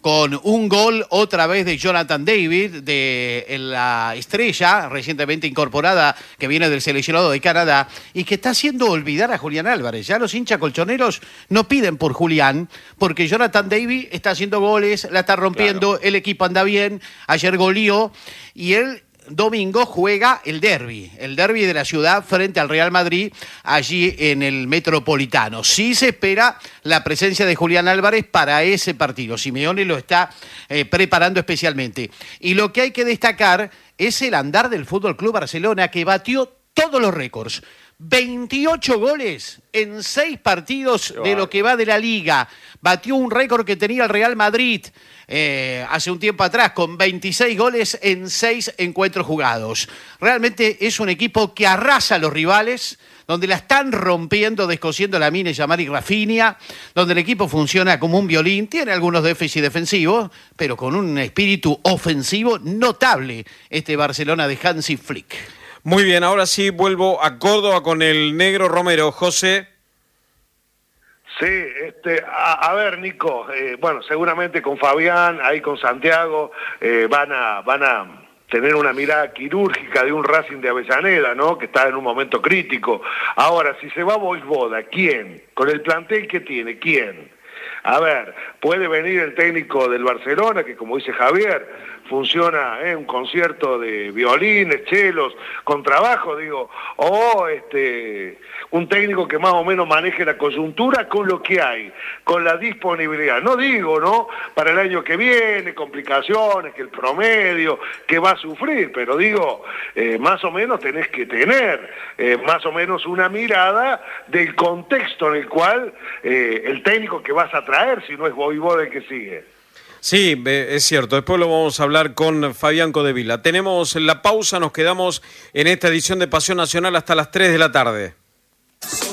con un gol otra vez de Jonathan David, de la estrella recientemente incorporada que viene del seleccionado de Canadá y que está haciendo olvidar a Julián Álvarez. Ya los hinchas colchoneros no piden por Julián, porque Jonathan David está haciendo goles, la está rompiendo, claro. El equipo anda bien, ayer goleó y él domingo juega el derbi de la ciudad frente al Real Madrid, allí en el Metropolitano. Sí se espera la presencia de Julián Álvarez para ese partido. Simeone lo está preparando especialmente. Y lo que hay que destacar es el andar del Fútbol Club Barcelona, que batió todos los récords. 28 goles en 6 partidos de lo que va de la Liga. Batió un récord que tenía el Real Madrid hace un tiempo atrás, con 26 goles en 6 encuentros jugados. Realmente es un equipo que arrasa a los rivales, donde la están rompiendo, descosiendo la mina Yamal y Rafinha, donde el equipo funciona como un violín, tiene algunos déficits defensivos, pero con un espíritu ofensivo notable este Barcelona de Hansi Flick. Muy bien, ahora sí vuelvo a Córdoba con el Negro Romero. José. Sí, a ver, Nico, bueno, seguramente con Fabián, ahí con Santiago, van a tener una mirada quirúrgica de un Racing de Avellaneda, ¿no? Que está en un momento crítico. Ahora, si se va Vojvoda, ¿quién? Con el plantel que tiene, ¿quién? A ver, puede venir el técnico del Barcelona, que como dice Javier, funciona un concierto de violines, chelos, con trabajo, digo, o un técnico que más o menos maneje la coyuntura con lo que hay, con la disponibilidad. No digo, ¿no? Para el año que viene, complicaciones, que el promedio, que va a sufrir, pero digo, más o menos tenés que tener más o menos una mirada del contexto en el cual el técnico que vas a traer, si no es Vojvoda el que sigue. Sí, es cierto. Después lo vamos a hablar con Fabián Codevila. Tenemos la pausa, nos quedamos en esta edición de Pasión Nacional hasta las 3 de la tarde.